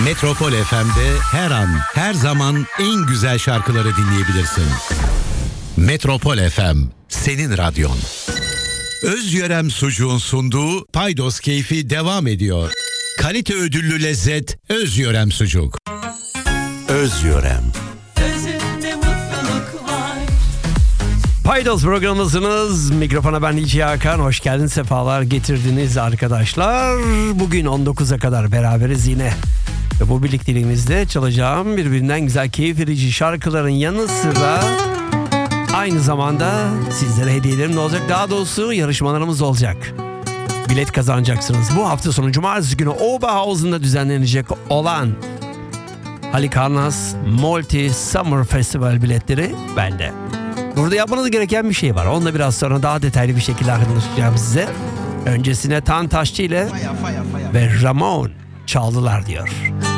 Metropol FM'de her an, her zaman en güzel şarkıları dinleyebilirsin. Metropol FM, senin radyon. Özyörem Sucuğun sunduğu Paydos Keyfi devam ediyor. Kalite ödüllü lezzet Özyörem Sucuk. Özyörem. Özünde mutluluk var. Paydos programımızınız. Mikrofona ben DJ Hakan. Hoş geldin, sefalar getirdiniz arkadaşlar. Bugün 19'a kadar beraberiz yine. Ve bu birlikteliğimizde çalacağım birbirinden güzel, keyif verici şarkıların yanı sıra aynı zamanda sizlere hediyelerim de olacak. Daha doğrusu yarışmalarımız olacak. Bilet kazanacaksınız. Bu hafta sonu Cumartesi günü Oberhausen'da düzenlenecek olan Halikarnas Multi Summer Festival biletleri bende. Burada yapmanız gereken bir şey var. Onu da biraz sonra daha detaylı bir şekilde anlatacağım size. Öncesine Tan Taşçı ile ve Ramon çaldılar diyor.